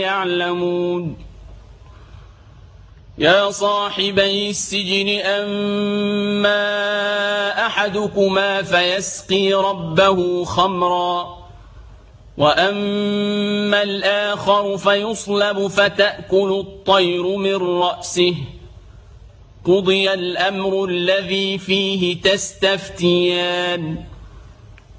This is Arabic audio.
يعلمون يا صاحبي السجن أما أحدكما فيسقي ربه خمرا وأما الآخر فيصلب فتأكل الطير من رأسه قضي الأمر الذي فيه تستفتيان